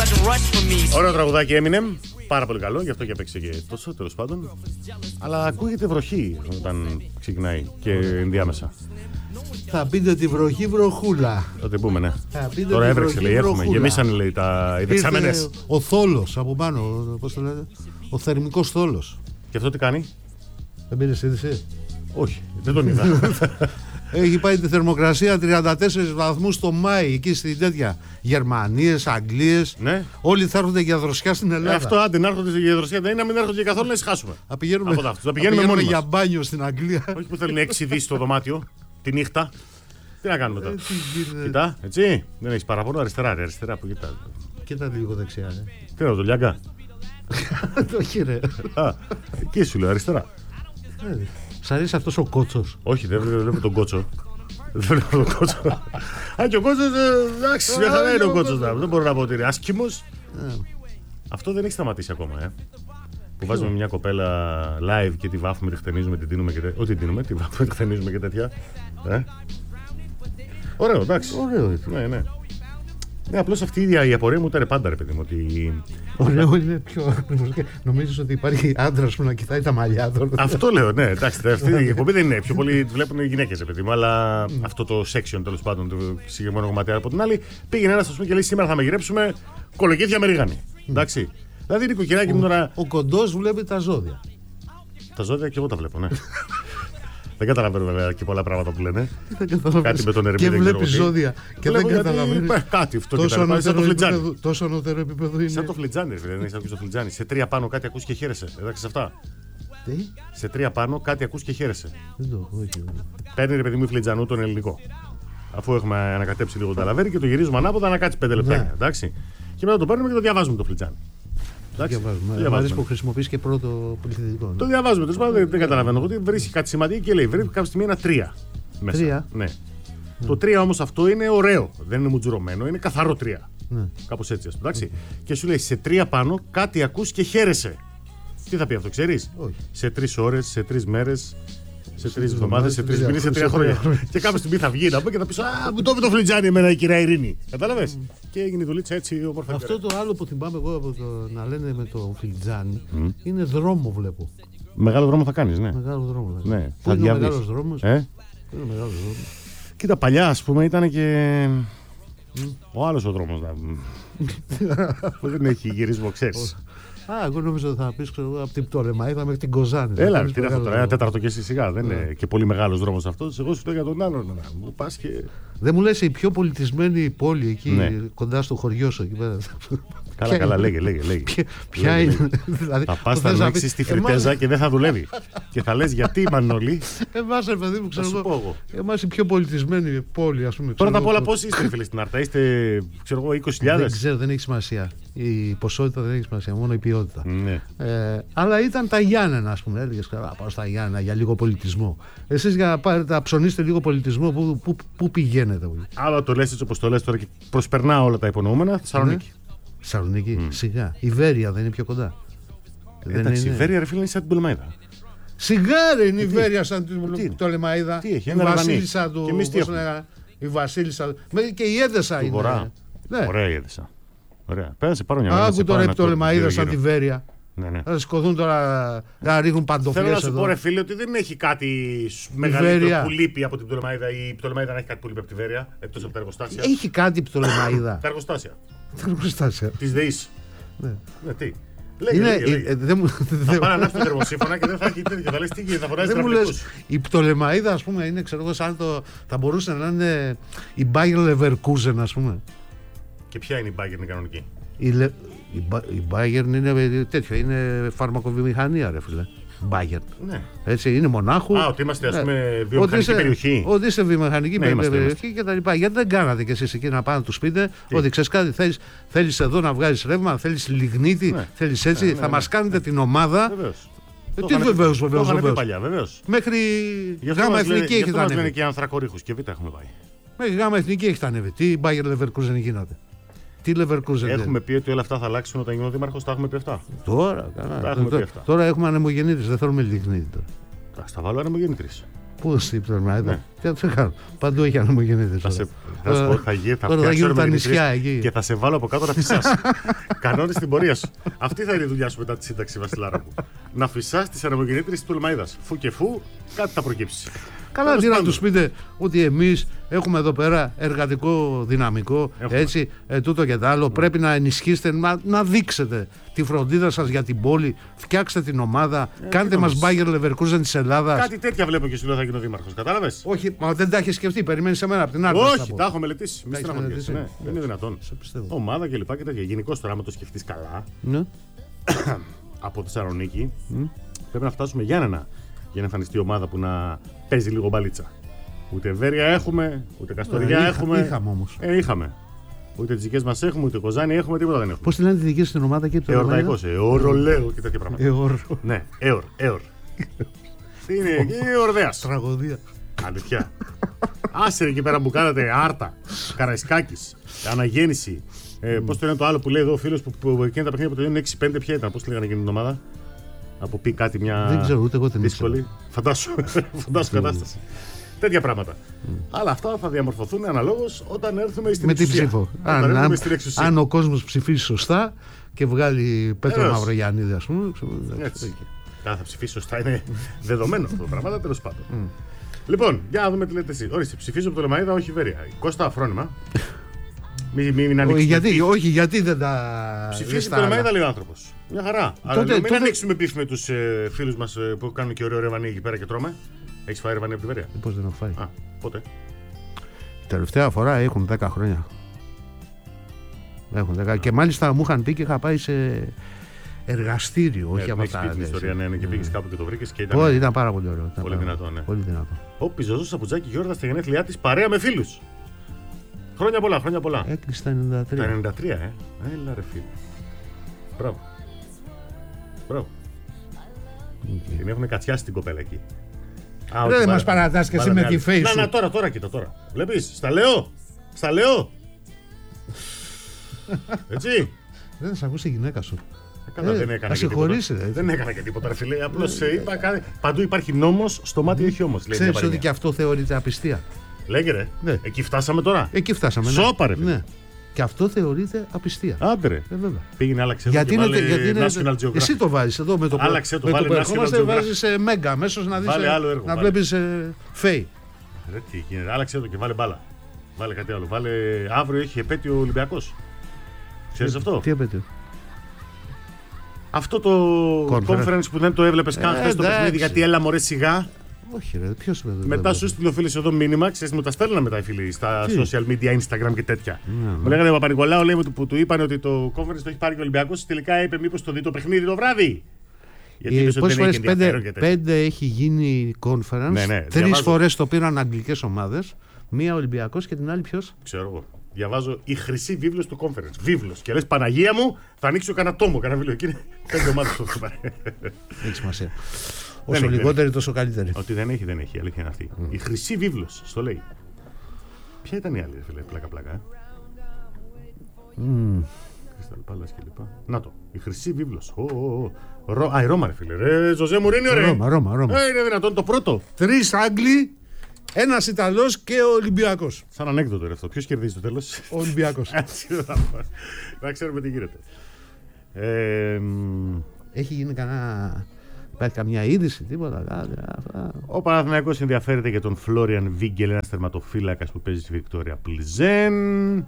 Ωραίο τραγουδάκι έμεινε. Πάρα πολύ καλό, γι' αυτό και έπαιξε και τόσο, τέλος πάντων. Αλλά ακούγεται βροχή όταν ξεκινάει και ενδιάμεσα. Θα πείτε τη βροχή βροχούλα. Θα την πούμε, ναι. Τώρα έβρεξε, λέει, έχουμε. Γεμίσανε, λέει, οι δεξαμενές. Ο θόλος από πάνω, πώς το λέτε, ο θερμικός θόλος. Και αυτό τι κάνει? Δεν πήρες είδηση? Όχι, δεν τον είδα. Έχει πάει τη θερμοκρασία 34 βαθμούς το Μάη, εκεί στην τέτοια. Γερμανίες, Αγγλίες. Ναι. Όλοι θα έρχονται για δροσιά στην Ελλάδα. Αυτό άντε να έρχονται για δροσιά, δεν είναι να μην έρχονται και καθόλου να ησυχάσουμε. Θα πηγαίνουμε μόνοι για μας. μπάνιο στην Αγγλία. Όχι που θέλουν 6 δις στο δωμάτιο τη νύχτα. Τι να κάνουμε τώρα? Κοιτά, έτσι. Δεν έχει παραπάνω αριστερά που κοιτά. Κοίτα λίγο δεξιά. Τι να το Λιάγκα. Όχι, ρε. Εκεί σου λέω αριστερά. Σ' αρέσει αυτός ο κότσος? Όχι, δεν βλέπω τον κότσο. Δεν βλέπω τον κότσο. Αν και ο κότσος, εντάξει, μια χαρά είναι ο κότσος. Δεν μπορώ να πω ότι είναι άσχημος. Αυτό δεν έχει σταματήσει ακόμα, που βάζουμε μια κοπέλα live και τη βάφουμε, τη χτενίζουμε, την τίνουμε και τέτοια. Ό,τι τίνουμε, τη βάφουμε, τη χτενίζουμε και τέτοια. Ωραίο, εντάξει. Ωραίο. Ναι. Ναι, απλώς αυτή η απορία μου ήταν πάντα, ρε παιδί μου, ότι... Ωραίο είναι πιο ακριβώς. Νομίζεις ότι υπάρχει άντρας που να κοιτάει τα μαλλιά του? Αυτό λέω, ναι, εντάξει. Αυτή η εκπομπή δεν είναι. Πιο πολύ βλέπουν οι γυναίκες, ρε παιδί μου. Αλλά αυτό το section, τέλος πάντων, το συγκεκριμένο κομματιάρι από την άλλη, πήγαινε ένας, ας πούμε, και λέει: σήμερα θα μαγειρέψουμε κολοκύθια με ρίγανη. Εντάξει. Δηλαδή είναι οικοκυράκι μου τώρα. Ο κοντός βλέπει τα ζώδια. Τα ζώδια και εγώ τα βλέπω, ναι. Δεν καταλαβαίνω βέβαια και πολλά πράγματα που λένε. Κάτι με τον Ερμή. Και βλέπει ζώδια και δεν καταλαβαίνει. Κάτι αυτό και τα σαν το φλιτζάνι. Τόσο ανώτερο επίπεδο είναι. Σαν το φλιτζάνι, δεν έχει ακούσει το φλιτζάνι. Σε 3 πάνω κάτι ακούς και χαίρεσαι. Εντάξει σε αυτά. Τι? Σε 3 πάνω κάτι ακούς και χαίρεσαι. Δεν το έχω. Παίρνει, ρε παιδί μου, φλιτζανού τον ελληνικό. Αφού έχουμε ανακατέψει λίγο τα λαβέρι και το γυρίζουμε ανάποδα να κάτσει 5 λεπτά. Εντάξει. Και μετά το παίρνουμε και το διαβάζουμε το φλιτζάνι. Διαβάζουμε. Που χρησιμοποιείς και πρώτο πληθυντικό. Το διαβάζουμε. Τέλος πάντων δεν καταλαβαίνω. Ότι βρίσκει κάτι σημαντικό και λέει: βρει κάποια στιγμή ένα 3 μέσα. 3. Ναι. Το 3 όμως αυτό είναι ωραίο. Δεν είναι μουτζουρωμένο, είναι καθαρό 3. Κάπως έτσι, ας πούμε. Και σου λέει: σε 3 πάνω κάτι ακούς και χαίρεσαι. Τι θα πει αυτό, ξέρεις? Σε 3 ώρες, σε 3 μέρες, σε 3 εβδομάδες, σε 3 μήνες, σε 3 χρόνια. Και κάποια στιγμή θα βγει να πω και θα πει: α, μου το είπε το φλιτζάνι εμένα η κυρία Ειρήνη. Κατάλαβες? Και έγινε η δουλίτσα έτσι όμορφα. Αυτό το άλλο που θυμάμαι εγώ από το να λένε με το φλιτζάνι είναι δρόμο, βλέπω. Μεγάλο δρόμο θα κάνεις, ναι. Μεγάλο δρόμο. Ναι, θα διαβείς. Είναι μεγάλος δρόμος. Είναι μεγάλος δρόμος. Κοίτα, παλιά ας πούμε ήταν και ο άλλος ο δρόμος. Που δεν έχει γυρισμό, ξέρεις. Εγώ νομίζω ότι θα πεις από την Πτολεμαΐδα μέχρι την Κοζάνη. Έλα, τι είναι αυτό τώρα, ένα τέταρτο και εσύ σιγά. Δεν είναι και πολύ μεγάλος δρόμος αυτός. Εγώ σου λέω για τον άλλον. Μου πας και. Δεν μου λες η πιο πολιτισμένη πόλη εκεί κοντά στο χωριό σου εκεί πέρα? Καλά, λέγε. Ποια είναι? Θα πας να ανοίξεις τη φριτέζα και δεν θα δουλεύει. Και θα λες γιατί, Μανώλη. Εμάς, ρε παιδί μου, ξέρω εγώ. Εμάς η πιο πολιτισμένη πόλη, ας πούμε. Πρώτα απ' όλα, πόσοι είστε, φίλοι, στην Άρτα? Είστε, ξέρω εγώ, 20.000? Δεν ξέρω, δεν έχει σημασία. Η ποσότητα δεν έχει σημασία, μόνο η ποιότητα. Αλλά ήταν τα Γιάννενα, ας πούμε. Έλεγες, πάω στα Γιάννενα για λίγο πολιτισμό. Εσείς για να πάρετε να ψωνίσετε λίγο πολιτισμό, πού πηγαίνετε? Άλλο το λες έτσι όπως το λες τώρα και προσπερνά όλα τα υπονοούμενα. Θεσσαλονίκη. Θεσσαλονίκη, σιγά. Η Βέρεια δεν είναι πιο κοντά? Εντάξει, η Βέρεια, ρε φίλε, είναι σαν την Πτολεμαΐδα. Σιγάρε είναι η Βέρεια σαν την Πτολεμαΐδα. Τι έχει, η βασίλισσα του. Η βασίλισσα. Και η Έδεσα είναι. Ωραία η Έδεσα. Ωραία. Πέρασε πάρω μια μέρα. Άκου τώρα η Πτολεμαΐδα σαν τη Βέρεια. Θα σηκωθούν τώρα να ρίχνουν παντοφλές. Θέλω να σου πω, ρε φίλε, ότι δεν έχει κάτι μεγαλύτερο που λείπει από την Πτολεμαΐδα. Η Πτολεμαΐδα δεν έχει κάτι που λείπει από τη Βέρεια, εκτός από τα εργοστάσια. Έχει κάτι η Πτολεμαΐδα? Τα εργοστάσια. Τα εργοστάσια. Της ΔΕΗΣ. Ναι, τι. Θα πάνε να ανάψει το θερμοσύμφωνα και δεν θα έχει τέτοια. Θα λες τι γίνεται, θα φοράζει τραυματικούς. Η Πτολεμαΐδα, ας πούμε, είναι, ξέρω εγώ, σαν το. Θα μπορούσε να είναι η Bayer Leverkusen, ας πούμε. Και ποια είναι η Bayer η κανονική? Η Bayer είναι τέτοιο, είναι φαρμακοβιομηχανία, ρε φίλε. Bayer. Ναι. Έτσι, είναι μονάχου. Ότι είμαστε, ας πούμε, βιομηχανική περιοχή. Ότι είστε βιομηχανική περιοχή και τα λοιπά. Γιατί δεν κάνατε κι εσείς εκεί να πάνε να τους πείτε ότι ξέρεις κάτι, θέλεις εδώ να βγάλεις ρεύμα, θέλεις λιγνίτη, θέλεις έτσι, θα μας κάνετε την ομάδα. Τι βεβαίως. Μέχρι Γάμα Εθνική έχετε ανέβει. Λένε και ανθρακορίχους και β' έχουμε πάει. Μέχρι Γάμα Εθνική έχετε ανέβει. Τι Bayer Leverkusen γίνεται? Τι Leverkusen? Έχουμε πει ότι όλα αυτά θα αλλάξουν όταν γίνω δήμαρχος, τα έχουμε πει αυτά. Τώρα έχουμε ανεμογεννήτρες, δεν θέλουμε λιγνίτη τώρα. Θα βάλω ανεμογεννήτρες. Πού στην Πτολεμαίδα? Τι θα κάνω. Παντού έχει ανεμογεννήτρες. Θα γίνουν τα νησιά εκεί. Και θα σε βάλω από κάτω να φυσάς. Κανόνες την πορεία σου. Αυτή θα είναι η δουλειά σου μετά τη σύνταξη, Βασιλάρα μου. Να φυσάς τις ανεμογεννήτρες της Πτολεμαίδας. Φου και φου, κάτι θα προκύψει. Καλά, τι να τους πείτε ότι εμείς έχουμε εδώ πέρα εργατικό δυναμικό, έτσι, τούτο και τ' άλλο. Πρέπει να ενισχύσετε, να δείξετε τη φροντίδα σας για την πόλη, φτιάξτε την ομάδα, κάντε μας Bayer Leverkusen της Ελλάδας. Κάτι τέτοια βλέπω και σου λέω θα γίνω δήμαρχος, κατάλαβες? Όχι, μα δεν τα έχεις σκεφτεί, περιμένεις εμένα από την άλλη. Όχι, τα έχω μελετήσει. Μη στεναχωριέσαι. Ναι, δεν είναι δυνατόν. Ομάδα και λοιπά και τέτοια. Γενικώς τώρα, άμα το σκεφτείς καλά, από Θεσσαλονίκη πρέπει να φτάσουμε Γιάννενα για να εμφανιστεί ομάδα που να παίζει λίγο μπαλίτσα. Ούτε Βέρεια έχουμε, ούτε Καστοριά έχουμε. Είχαμε όμως. Είχαμε. Ούτε τις δικές μας έχουμε, ούτε Κοζάνη έχουμε, τίποτα δεν έχουμε. Πώς τη λένε τη δική στην ομάδα και το Εορταϊκός, Εορολέο και τέτοια πράγματα. Ναι, Εορ. Είναι εκεί Ορδέας. Τραγωδία. Αλήθεια. Άσε εκεί πέρα που κάνατε Άρτα, Καραϊσκάκης, Αναγέννηση. Πώς το είναι το άλλο που λέει εδώ ο φίλος που εκείνα τα παιχνίδια που τελειώνουν 6-5 ποια ήταν, πώς τη λέγανε εκείνη την ομάδα? Από πει κάτι μια. Δεν ξέρω, ούτε εγώ την δύσκολη. Φαντάσου κατάσταση. Τέτοια πράγματα. Αλλά αυτά θα διαμορφωθούν αναλόγως όταν έρθουμε στην εξουσία. Με την ψήφο. Αν ο κόσμος ψηφίσει σωστά και βγάλει Πέτρο Μαυρογιαννίδη, ας πούμε. Έτσι. Θα ψηφίσει σωστά, είναι δεδομένο αυτό το πράγμα, τέλος πάντων. Λοιπόν, για να δούμε τι λέτε εσείς. Ορίστε, ψηφίζω από το Λεμαΐδα, όχι Βέρεια. Κώστα, αφρόνημα. Μην ανοίξουμε. Όχι, γιατί δεν τα. Ψηφίσει το Λεμαΐδα, λέει ο άνθρωπος. Μια χαρά. Αλλά μην ανοίξουμε πίφ με τους φίλους μας που κάνουν και ωραίο ρεβανί εκεί πέρα και τρώμε. Έχεις φάει ρεβανί από τη Βέρεια? Πώς δεν έχω φάει? Πότε? Τελευταία φορά έχουν 10 χρόνια. Και μάλιστα μου είχαν πει και είχα πάει σε εργαστήριο. Όχι από αυτά. Την ιστορία, ναι, και πήγες κάπου και το βρήκες και ήταν. Ήταν πάρα πολύ ωραίο. Πολύ δυνατό, ναι. Πολύ δυνατό. Ο Πιζοζός Σαπουτζάκη γιόρτασε στα γενέθλιά της παρέα με φίλους. Χρόνια πολλά, χρόνια πολλά. Έκλεισε τα 93. Τα 93, Έλα ρε φίλε. Μπράβο. Την έχουν κατσιάσει την κοπέλα εκεί. Δεν μας παρατάς και εσύ με τη face σου. Να, τώρα κοίτα τώρα. Βλέπεις, στα λέω. Έτσι. Δεν θα σε ακούσει η γυναίκα σου. Δεν έκανα και τίποτα, ρε φίλε. Απλώς είπα, παντού υπάρχει νόμος, στο μάτι όχι όμως. Ξέρεις ότι και αυτό θεωρείται απιστία? Λέγε ρε. Εκεί φτάσαμε τώρα. Εκεί φτάσαμε. Σώπα ρε φίλε. Και αυτό θεωρείται απιστία. Άντε. Πήγαινε, άλλαξε εδώ και βάλε National Geographic. Εσύ το βάζεις εδώ με το που ερχόμαστε, βάζεις Μέγκα αμέσως να δεις, να βλέπεις Φέι. Ρε τι γίνεται, άλλαξε εδώ και βάλε μπάλα. Βάλε κάτι άλλο. Αύριο έχει επέτειο ο Ολυμπιακός. Ξέρεις αυτό? Τι επέτειο? Αυτό το conference που δεν το έβλεπες καν χθες το παιχνίδι, γιατί έλα μωρέ σιγά. Όχι ρε, ποιος είναι? Μετά σου στείλω φίλες εδώ μήνυμα, ξέρεις, μου τα στέλνανε μετά οι φίλοι στα social media, Instagram και τέτοια. Μου λέγανε Παπα-Νικολάου, λέει που του είπαν ότι το conference το έχει πάρει και ο Ολυμπιακός, τελικά είπε μήπως το δει το παιχνίδι το βράδυ. Γιατί πόσες φορές 5 έχει γίνει conference, 3 φορές το πήραν αγγλικές ομάδες, μία Ολυμπιακός και την άλλη ποιος? Ξέρω εγώ. Διαβάζω η χρυσή βίβλος του conference. Βίβλος. Και λες Παναγία μου, θα ανοίξω κανένα τόμο, κανένα βιβλίο. Εκεί είναι 5 ομάδες που το πάρει. Έχει σημασία. Όσο λιγότερη, τόσο καλύτερη. Ότι δεν έχει, η αλήθεια είναι αυτή. Η χρυσή βίβλος, στο λέει. Ποια ήταν η άλλη, φίλε, πλάκα-πλάκα. Κρίσταλ Πάλας και λοιπά. Να το, η χρυσή βίβλος. Η Ρώμα, ρε φίλε. Ρε, Ζωζέ Μουρίνιο, ρε. Ρώμα. Είναι δυνατόν το πρώτο. 3 Άγγλοι, 1 Ιταλός και ο Ολυμπιακός. Σαν ανέκδοτο αυτό. Ποιος κερδίζει το τέλος? Ο Ολυμπιακός. Να ξέρουμε τι γίνεται. Έχει γίνει κανένα. Υπάρχει καμιά είδηση, τίποτα? Ο Παναθηναϊκός ενδιαφέρεται για τον Φλόριαν Βίγκελ, ένας τερματοφύλακας που παίζει στη Βικτόρια Πλιζέν.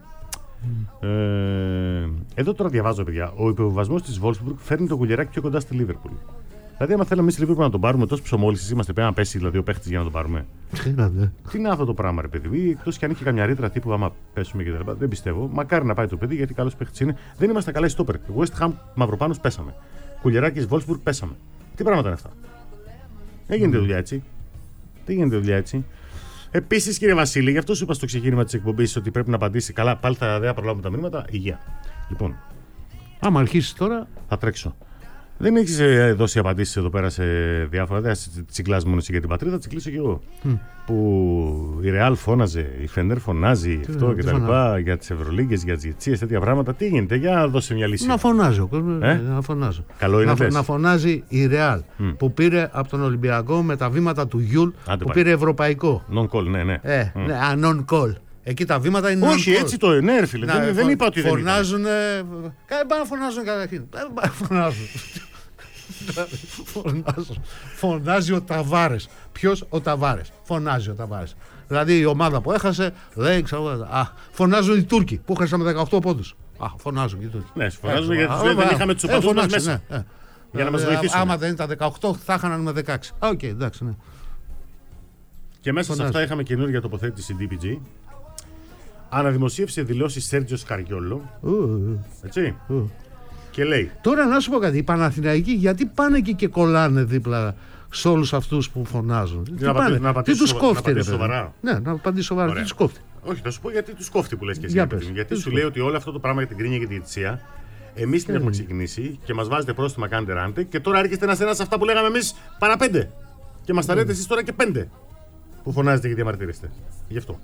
Εδώ τώρα διαβάζω, παιδιά. Ο υποβιβασμός της Wolfsburg φέρνει το κουλιεράκι πιο κοντά στη Λίβερπουλ. Δηλαδή, άμα θέλαμε εμείς στη Λίβερπουλ να τον πάρουμε, τόσο ψωμόλησης είμαστε, πρέπει να πέσει δηλαδή ο παίχτης για να τον πάρουμε. Τι είναι αυτό το πράγμα, ρε παιδί? Εκτός κι αν είχε καμιά ρήτρα τύπου άμα πέσουμε και τα λοιπά. Δεν πιστεύω. Μακάρι να πάει το παιδί γιατί καλός παίχτης είναι. Δεν είμαστε καλά στόπερ. West Ham Μαυροπάνος πέσαμε. Κουλιεράκι Wolfsburg πέσαμε. Τι πράγματα είναι αυτά? Δεν γίνεται δουλειά έτσι. Επίσης, κύριε Βασίλη, γι' αυτό σου είπα στο ξεκίνημα της εκπομπής ότι πρέπει να απαντήσει. Καλά, πάλι θα προλάβουμε τα μηνύματα. Υγεία. Λοιπόν, άμα αρχίσει τώρα, θα τρέξω. Δεν έχεις δώσει απαντήσεις εδώ πέρα σε διάφορα. Δεν τσιγκλάς μόνο εσύ για την πατρίδα, τσιγκλήσω κι εγώ. Που η Ρεάλ φώναζε, η Φενέρ φωνάζει, αυτό και τα λοιπά, για τις Ευρωλίγκες, για τις Γετσίες, τέτοια πράγματα. Τι γίνεται, για να δώσει μια λύση. Να φωνάζει ο κόσμος. Να φωνάζει. Καλό είναι να φωνάζει η Ρεάλ που πήρε από τον Ολυμπιακό με τα βήματα του Γιούλ που πήρε ευρωπαϊκό. Non-call, ναι. Non-call. Εκεί τα βήματα είναι. Όχι, έτσι το. Ναι, ρε φίλε. Δεν είπα ότι δεν φωνάζουν. Πάνε να φωνάζουν καταρχήν. Φωνάζει ο Ταβάρες. Ποιος? Ο Ταβάρες. Φωνάζει ο Ταβάρες. Δηλαδή η ομάδα που έχασε λέει, φωνάζουν οι Τούρκοι που έχασαν με 18 πόντους. Φωνάζουν και οι Τούρκοι. Ναι, φωνάζουν γιατί δεν είχαμε τους οπαδούς μας μέσα. Για να μας βοηθήσουν. Άμα δεν ήταν 18 θα είχαν με 16. Οκ, εντάξει, ναι. Και μέσα σε αυτά είχαμε καινούργια τοποθέτηση DPG. Αναδημοσίευσε δηλώσεις Σέρτζιος Καριόλο. Έτσι. Και λέει. Τώρα να σου πω κάτι. Οι Παναθηναϊκοί γιατί πάνε εκεί και κολλάνε δίπλα σε όλους αυτούς που φωνάζουν? Τι τους κόφτει, ρε παιδί? Ναι, να απαντήσει σοβαρά. Τι τους κόφτει? Όχι, θα σου πω γιατί τους κόφτει που λες και εσύ. Γιατί σου λέει ότι όλο αυτό το πράγμα για την κρίνια και τη διαιτησία εμείς την έχουμε ξεκινήσει και μας βάζετε πρόστιμα, κάνετε ράντε και τώρα έρχεστε ένα σε αυτά που λέγαμε εμείς παρά 5. Και μας τα λέτε εσείς τώρα και 5 που φωνάζετε και διαμαρτύρεστε. Γι' αυτό.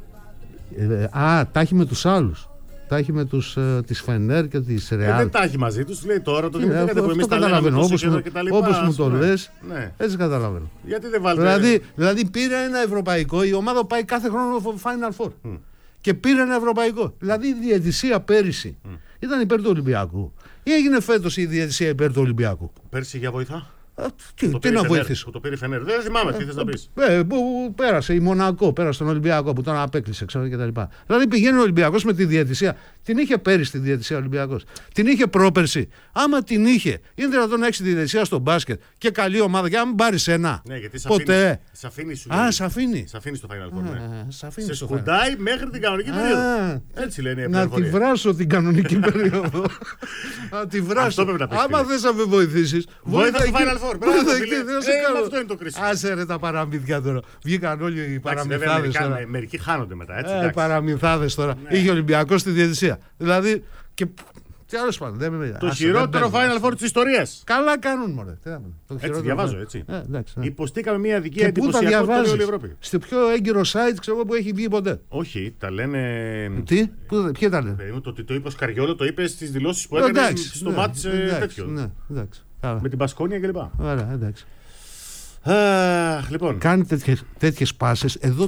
Τα έχει με τους άλλους. Τα έχει με της Φενέρ και της Ρεάλ. Δεν τα έχει μαζί τους, λέει τώρα το δημιουργείτε που εμείς τα λέγαμε τόσο καιρό και τα λοιπά. Όπως μου το λες, έτσι καταλαβαίνω. Γιατί δεν βάλετε... Δηλαδή πήρε ένα ευρωπαϊκό, η ομάδα πάει κάθε χρόνο Final Four. Και πήρε ένα ευρωπαϊκό. Δηλαδή η διαιτησία πέρυσι ήταν υπέρ του Ολυμπιακού. Ή έγινε φέτος η διαιτησία υπέρ του Ολυμπιακού? Πέρυσι για βοηθά. Τι να βοηθήσω. Που το πήρε η Φενέρ. Δεν θυμάμαι τι θες να πεις. Που πέρασε η Μονακό, πέρασε τον Ολυμπιακό που τον απέκλεισε, ξέρω κτλ. Δηλαδή πηγαίνει ο Ολυμπιακός με τη διαιτησία. Την είχε πέρυσι τη διαιτησία ο Ολυμπιακός. Την είχε πρόπερσι. Άμα την είχε, είναι δυνατόν να έχει τη διαιτησία στο μπάσκετ και καλή ομάδα και να μην πάρει ένα. Ναι, γιατί ποτέ. Σ' αφήνει σου. Σ' αφήνει. Σ' αφήνει στο Final Four. Σε σκουντάει μέχρι την κανονική περίοδο. Έτσι λένε οι πληροφορίες. Να τη βράσω την κανονική περίοδο. Να τη βράσω. Άμα θες να με βοηθήσεις, βοήθα το Final Four. Αυτό είναι το κρίσιμο. Άσε ρε τα παραμύθια τώρα. Βγήκαν όλοι οι παραμυθάδες. Μερικοί χάνονται μετά. Έτσι. Παραμυθάδες τώρα. Είχε ο Ολυμπιακός στη διαιτησία. Δηλαδή. Τι άλλο πάντων. Το χειρότερο Final Four της ιστορίας. Καλά κάνουν, μωρέ. Έτσι διαβάζω, έτσι. Υποστήκαμε μια αδικία εντυπωσιακό στο όλη η Ευρώπη. Στο πιο έγκυρο site ξέρω που έχει βγει ποτέ. Όχι, τα λένε. Τι, ποια τα λένε? Το ότι το είπε ο Σκαριόλο, το είπε στις δηλώσεις που έκανε στο μάτς τέτοιο. Με την Πασκόνια κλπ. Ωραία, εντάξει. Λοιπόν. Κάνει τέτοιες πάσες. Εδώ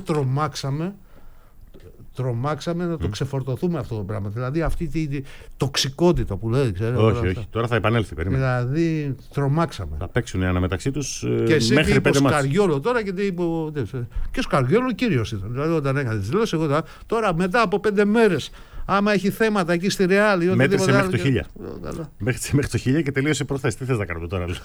τρομάξαμε να το ξεφορτωθούμε αυτό το πράγμα. Δηλαδή αυτή τη τοξικότητα που λέει. Όχι. Τώρα θα επανέλθει. Περίμενε. Δηλαδή τρομάξαμε. Θα παίξουν οι αναμεταξύ τους μέχρι 5 μάτς. Και Σκαριόλο τώρα και ο Σκαριόλο κύριος ήταν. Δηλαδή όταν έκανε τις δηλώσεις, εγώ τώρα μετά από 5 μέρες. Άμα έχει θέματα εκεί στη Ρεάλ. Μέτρησε μέχρι το 1000. Μέχρι το 1000 και τελείωσε προχθές. Τι θες να κάνουμε τώρα,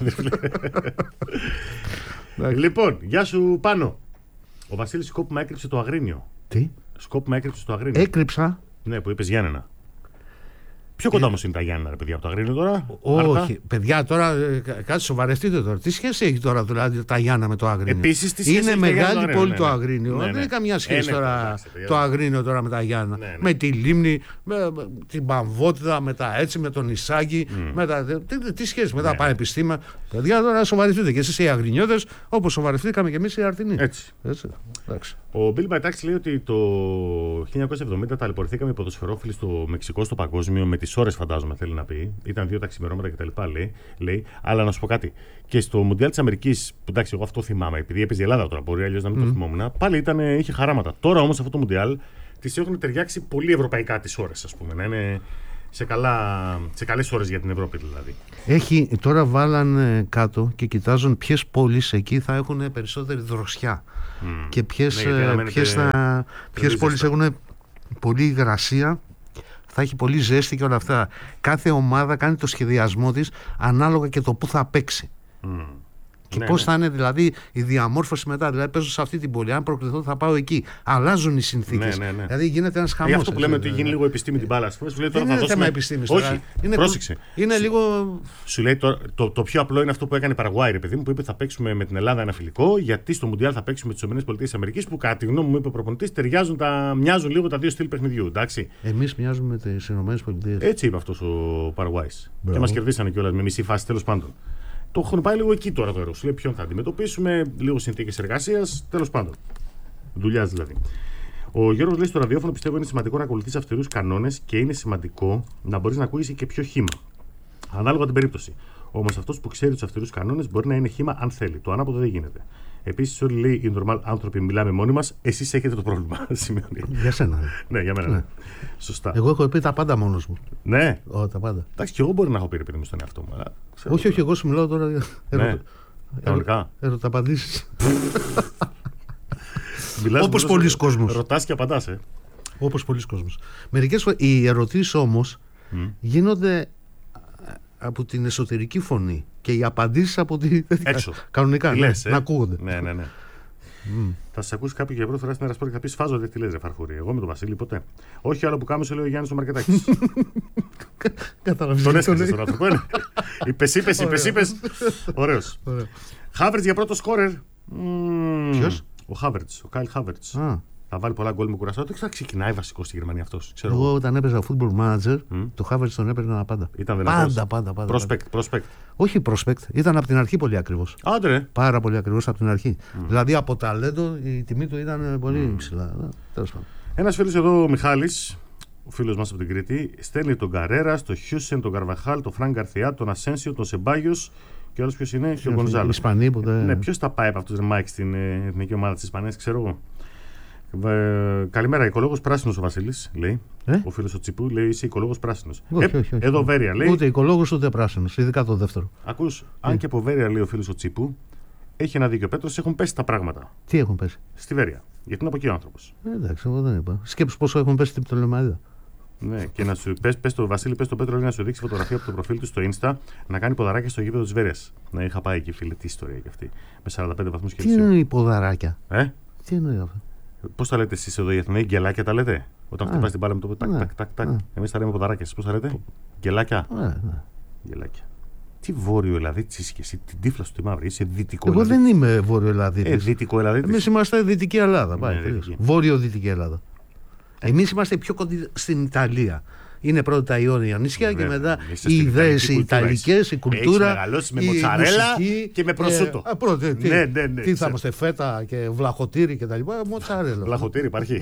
Λοιπόν, γεια σου Πάνο. Ο Βασίλης Σκόπιμα έκρυψε το Αγρίνιο. Τι? Σκόπιμα έκρυψε το Αγρίνιο. Έκρυψα. Ναι, που είπες Γιάννενα. Πιο κοντά όμως είναι τα Γιάννενα, ρε παιδιά, από το Αγρίνιο τώρα. Όχι, παιδιά, τώρα κάτι σοβαρευτείτε τώρα. Τι σχέση έχει τώρα δηλαδή τα Γιάννα με το Αγρίνιο? Επίσης, τι σχέση είναι έχει μεγάλη πόλη το Αγρίνιο. Δεν έχει καμιά σχέση τώρα το Αγρίνιο τώρα με τα Γιάννα. Με τη Λίμνη, με την Παμβότητα, με τα έτσι, με τον Νησάκη. Τι σχέση με τα πανεπιστήμια. Παιδιά, τώρα σοβαρευτείτε και εσείς οι Αγρινιώτες, όπως σοβαρευτήκαμε και εμείς οι Αρτινοί. Έτσι. Ο Μπίλ Μπαϊτάξ λέει ότι το 1970 ταλαιπωρηθήκαμε οι ποδοσφαιρόφιλοι στο Μεξικό, στο παγκόσμιο, με τις ώρες φαντάζομαι θέλει να πει. Ήταν 2 τα ξημερώματα κτλ. Λέει. Αλλά να σου πω κάτι. Και στο Μουντιάλ της Αμερικής, που εντάξει, εγώ αυτό θυμάμαι, επειδή έπαιζε η Ελλάδα τώρα, μπορεί αλλιώς να μην το θυμόμουν, πάλι είχε χαράματα. Τώρα όμως αυτό το Μουντιάλ τις έχουν ταιριάξει πολύ ευρωπαϊκά τις ώρες, ας πούμε. Να είναι σε καλές ώρες για την Ευρώπη δηλαδή. Τώρα βάλαν κάτω και κοιτάζουν ποιες πόλεις εκεί θα έχουν περισσότερη δροσιά. Και ποιες πόλεις έχουν πολύ υγρασία, θα έχει πολύ ζέστη και όλα αυτά. Κάθε ομάδα κάνει το σχεδιασμό της ανάλογα και το που θα παίξει. Και πώς θα είναι δηλαδή η διαμόρφωση μετά. Δηλαδή, παίζω σε αυτή την πόλη. Αν προκριθώ, θα πάω εκεί. Αλλάζουν οι συνθήκες. Ναι. Δηλαδή, γίνεται ένας χαμός. Αυτό που λέμε ότι γίνει λίγο επιστήμη την μπάλα. Δεν είναι θέμα επιστήμης. Όχι, πρόσεξε. Είναι λίγο. Σου λέει το πιο απλό είναι αυτό που έκανε η Παραγουάη, ρε παιδί μου, που είπε θα παίξουμε με την Ελλάδα ένα φιλικό, γιατί στο Μουντιάλ θα παίξουμε με τις ΗΠΑ, που κατά τη γνώμη μου, είπε ο προπονητής, μοιάζουν λίγο τα δύο στυλ παιχνιδιού. Εντάξει. Εμείς μοιάζουμε με τις ΗΠΑ. Έτσι είπε αυτός ο Παραγουάης. Και μας κερδίσανε κιόλας με μισή φάση, τέλος πάντων. Το έχουν πάει λίγο εκεί τώρα το έργο. Σου λέει ποιον θα αντιμετωπίσουμε, λίγο συνθήκες εργασίας, τέλος πάντων. Δουλειάς δηλαδή. Ο Γιώργος λέει στο ραδιόφωνο: πιστεύω είναι σημαντικό να ακολουθείς αυστηρούς κανόνες και είναι σημαντικό να μπορείς να ακούγεσαι και πιο χύμα. Ανάλογα την περίπτωση. Όμως αυτός που ξέρει τους αυστηρούς κανόνες μπορεί να είναι χύμα αν θέλει. Το ανάποδο δεν γίνεται. Επίσης, όλοι λέει οι normal άνθρωποι μιλάμε μόνοι μας, εσείς έχετε το πρόβλημα. Για σένα. Ναι, για μένα. Ναι. Σωστά. Εγώ έχω πει τα πάντα μόνος μου. Ναι. Τα πάντα. Εντάξει, και εγώ μπορεί να έχω πει ρε παιδί μου στον εαυτό μου. Αλλά, όχι, εγώ σου μιλάω τώρα για. Ναι. Κανονικά. Ερωταπαντήσεις. Όπως πολλοί κόσμος. Ρωτάς και απαντάς, Όπως πολλοί κόσμος. Μερικές φορές οι ερωτήσεις όμως γίνονται από την εσωτερική φωνή και οι απαντήσεις από την. Έξω. Κανονικά. Λες, να ακούγονται. Ναι. Θα σας ακούσει κάποιο για πρώτη φορά στην Ερασπόρ και θα πει: σφάζω, δεν τη λες, ρε Φαρχούρη. Εγώ με τον Βασίλη ποτέ. Όχι άλλο που κάμισε, λέει ο Γιάννης ο Μαρκετάκης. Κατάλαβες. Τον έσκασε τον άνθρωπο. Είπες. Ωραίος. Χάβερτς για πρώτο σκόρερ. Ποιος? Ο Χάβερτς, ο Κάιλ Χάβερτς. Θα βάλει πολλά γκολ με κουρασμό. Δεν θα ξεκινάει βασικό στη Γερμανία αυτός. Εγώ όταν έπαιζα football manager, το Χάβερτς τον έπαιρνα πάντα. Ήταν πάντα. Prospect. Όχι prospect, ήταν από την αρχή πολύ ακριβώς. Άντε. Πάρα πολύ ακριβώς από την αρχή. Δηλαδή από ταλέντο η τιμή του ήταν πολύ ψηλά. Τέλος πάντων. Ένας φίλος εδώ, ο Μιχάλης, ο φίλος μας από την Κρήτη, στέλνει τον Καρέρα, τον Χιούσεν, τον Καρβαχάλ, τον Φρανκ Γκαρθιά, τον Ασένσιο, τον Σεμπάγιος και άλλος ποιος είναι, και ο Γκονζάλο. Ισπανοί που δεν. Ναι, ποιος τα πάει από αυτούς, Μάικ, στην εθνική ομάδα της Ισπανίας, ξέρω εγώ. Καλημέρα, οικολόγος πράσινος ο Βασίλης, λέει. Ο φίλος ο Τσίπου λέει: είσαι οικολόγος πράσινος. Όχι. Εδώ Βέρεια λέει. Ούτε οικολόγος ούτε πράσινος, ειδικά το δεύτερο. Ακούς, αν και από Βέρεια λέει ο φίλος ο Τσίπου, έχει ένα δίκιο Πέτρος, έχουν πέσει τα πράγματα. Τι έχουν πέσει? Στη Βέρεια. Γιατί είναι από εκεί ο άνθρωπος. Εντάξει, εγώ δεν είπα. Σκέψου πόσο έχουν πέσει στην Πτολεμαΐδα. Ναι, και να σου πες το Βασίλη, πες το Πέτρο να σου δείξει φωτογραφία από το προφίλ του στο Insta να κάνει ποδαράκια στο γήπεδο της Βέρειας. Ναι, είχα πάει εκεί, φίλε, τι ιστορία και αυτή. Με 45 βαθμούς Κελσίου. Τι είναι οι ποδαράκια? Τι εννοεί αυτό? Πώς τα λέτε εσείς εδώ οι Αθηναίοι, γκελάκια τα λέτε? Όταν χτυπάς την μπάλα με το τάκ. Εμείς τα λέμε ποδαράκια. Εσείς πώς τα λέτε? Γκελάκια. Γκελάκια. Τι Βόρειο Ελλαδίτης και εσύ, την τύφλα σου τη μαύρη, είσαι Δυτικό Εγώ δεν είμαι Βόρειο Ελλαδίτης. Δυτικό Ελλαδίτης. Εμείς είμαστε Δυτική Ελλάδα. Βόρειο-Δυτική Ελλάδα. Εμείς είμαστε πιο κοντά στην Ιταλία. Είναι πρώτα τα Ιόνια νησιά και μετά οι ιδέες οι ιταλικές, η κουλτούρα. Έχεις μεγαλώσει με μοτσαρέλα και με προσούτο. Τι θα είμαστε, φέτα και βλαχοτήρι και τα λοιπά. Μοτσαρέλα. Βλαχοτήρι υπάρχει?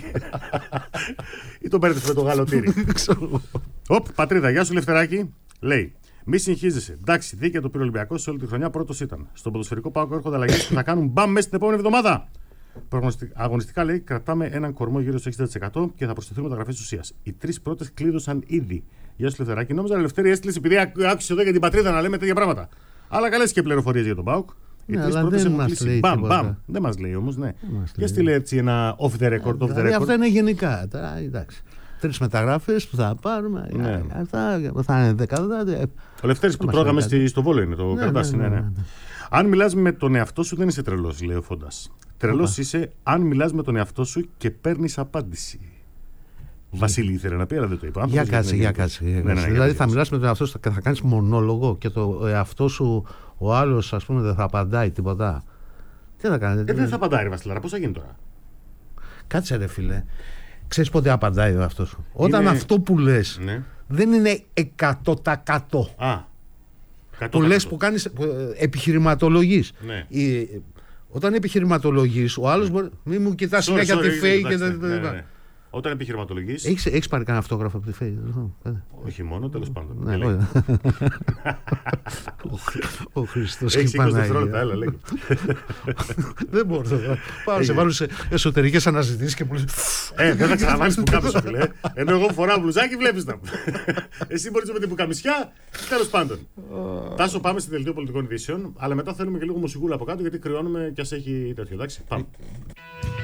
Ή το παίρνεις με το γαλοτήρι? Οπ, πατρίδα, γεια σου Λευτεράκη. Λέει: μη συγχύζεσαι. Εντάξει, δίκαια το πήρε ο Ολυμπιακός σε όλη τη χρονιά, πρώτος ήταν. Στον ποδοσφαιρικό ΠΑΟΚ έρχονται αλλαγές που θα κάνουν μπαμ μέσα την επόμενη εβδομάδα. Αγωνιστικά λέει: κρατάμε έναν κορμό γύρω στο 60% και θα προσθεθούν μεταγραφές ουσίας. Οι τρεις πρώτες κλείδωσαν ήδη. Γεια σου Λευτεράκη. Νόμιζα Λευτέρη έστειλε επειδή άκουσε εδώ για την πατρίδα να λέμε τέτοια πράγματα. Αλλά καλές και πληροφορίες για τον ΠΑΟΚ. Οι τρεις πρώτες έχουν κλείσει. Μπαμ. Δεν μας λέει όμως, ναι. Και στείλε έτσι ένα off the record. Αυτά είναι γενικά. Εντάξει. Τρεις μεταγράφες που θα πάρουμε. Ναι. Αυτά θα είναι δεκαδάτη. Ο Λευτέρης που τρώγαμε στο Βόλο είναι το Καρδάσι. Ναι. Αν μιλάς με τον εαυτό σου, δεν είσαι τρελός, λέει ο Φόντας. Τρελός είσαι αν μιλάς με τον εαυτό σου και παίρνεις απάντηση. Βασίλη ήθελε να πει, αλλά δεν το είπα. Για κάτσε. Δηλαδή θα μιλάς με τον εαυτό σου και θα κάνεις μονόλογο και το εαυτό σου, ο άλλος, ας πούμε, δεν θα απαντάει τίποτα. Τι θα κάνετε? Δεν θα απαντάει, ρε Βασιλάρα, πώς θα γίνει τώρα? Κάτσε, ρε φίλε. Ξέρεις πότε απαντάει ο εαυτός σου? Όταν αυτό που λες δεν είναι 100%. Που λες, που κάνεις, επιχειρηματολογείς. Όταν επιχειρηματολογείς, ο άλλος μπορεί. Μην μου κοιτάς συνέχεια τη ΦΕΗ και τα λοιπά. Όταν επιχειρηματολογείς. Έχεις πάρει κανένα αυτόγραφο από τη ΦΕΗ? Όχι μόνο, τέλος πάντων. Ο Χριστός και η Έχεις 20 Παναγία. δευτερόλεπτα, έλα, λέγε. Δεν μπορώ. Πάω σε βάλω σε εσωτερικές αναζητήσεις και μου λες. Δεν θα ξαναβάλεις πουκάμισο, σου φίλε. Ενώ εγώ φοράω μπλουζάκι, βλέπεις να μου. Εσύ μπορείς με την πουκαμισιά, τέλος πάντων. Τάσο, πάμε στην δελτίο πολιτικών ειδήσεων, αλλά μετά θέλουμε και λίγο μουσικούλα από κάτω γιατί κρυώνουμε κι ας έχει τέτοιο. Εντάξει, πάμε.